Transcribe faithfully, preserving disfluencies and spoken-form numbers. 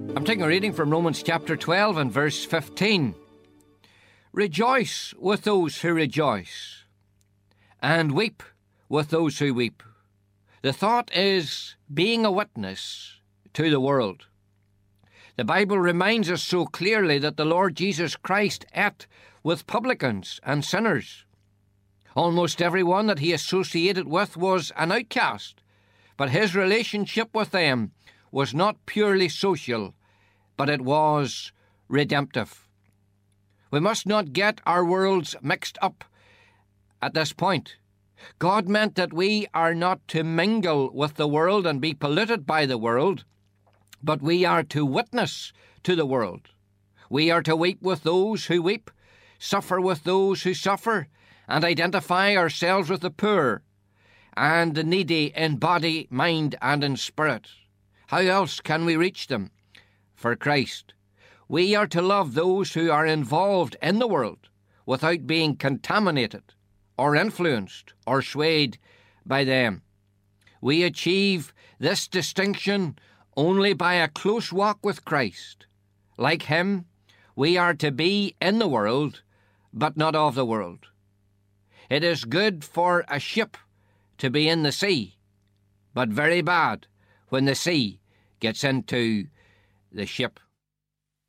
I'm taking a reading from Romans chapter twelve and verse fifteen. Rejoice with those who rejoice, and weep with those who weep. The thought is being a witness to the world. The Bible reminds us so clearly that the Lord Jesus Christ ate with publicans and sinners. Almost everyone that he associated with was an outcast, but his relationship with them was not purely social, but it was redemptive. We must not get our worlds mixed up at this point. God meant that we are not to mingle with the world and be polluted by the world, but we are to witness to the world. We are to weep with those who weep, suffer with those who suffer, and identify ourselves with the poor and the needy in body, mind, and in spirit. How else can we reach them for Christ? We are to love those who are involved in the world without being contaminated or influenced or swayed by them. We achieve this distinction only by a close walk with Christ. Like him, we are to be in the world, but not of the world. It is good for a ship to be in the sea, but very bad when the sea gets into the ship.